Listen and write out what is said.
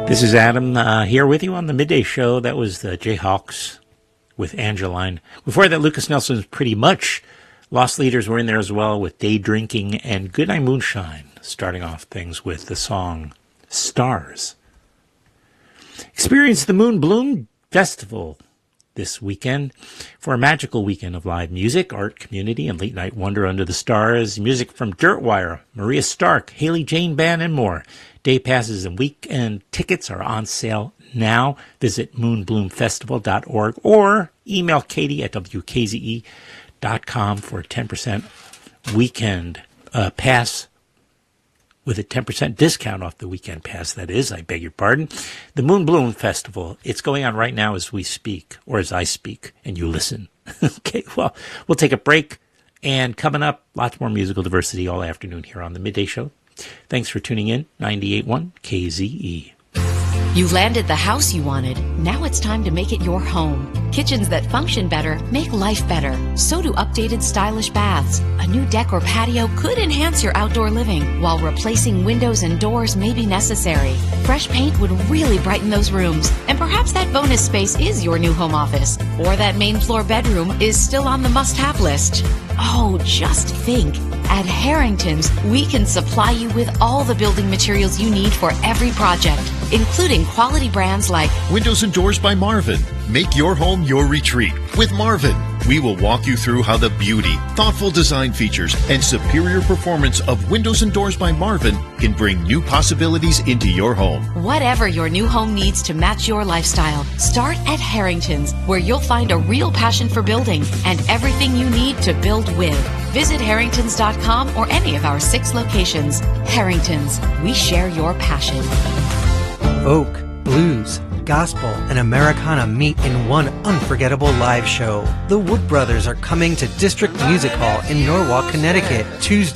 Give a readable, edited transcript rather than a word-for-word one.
This is Adam here with you on the Midday Show. That was the Jayhawks with Angeline. Before that, Lucas Nelson's Pretty Much. Lost Leaders were in there as well with Day Drinking and Goodnight Moonshine, starting off things with the song Stars. Experience the Moon Bloom Festival this weekend for a magical weekend of live music, art, community, and late-night wonder under the stars. Music from Dirtwire, Maria Stark, Haley Jane Band, and more. Day passes and weekend tickets are on sale now. Visit moonbloomfestival.org or email Katie at wkze.com for a 10% weekend pass with a 10% discount off the weekend pass, that is. I beg your pardon. The Moon Bloom Festival, it's going on right now as we speak, or as I speak, and you listen. Okay, well, we'll take a break, and coming up, lots more musical diversity all afternoon here on the Midday Show. Thanks for tuning in, 98.1 KZE. You landed the house you wanted. Now it's time to make it your home. Kitchens that function better make life better. So do updated stylish baths. A new deck or patio could enhance your outdoor living, while replacing windows and doors may be necessary. Fresh paint would really brighten those rooms. And perhaps that bonus space is your new home office. Or that main floor bedroom is still on the must-have list. Oh, just think. At Harrington's, we can supply you with all the building materials you need for every project, including quality brands like Windows and Doors by Marvin. Make your home your retreat with Marvin. We will walk you through how the beauty, thoughtful design features, and superior performance of Windows and Doors by Marvin can bring new possibilities into your home. Whatever your new home needs to match your lifestyle, start at Harrington's, where you'll find a real passion for building and everything you need to build with. Visit harringtons.com or any of our 6 locations. Harringtons, we share your passion. Folk, blues, gospel, and Americana meet in one unforgettable live show. The Wood Brothers are coming to District Music Hall in Norwalk, Connecticut, Tuesday,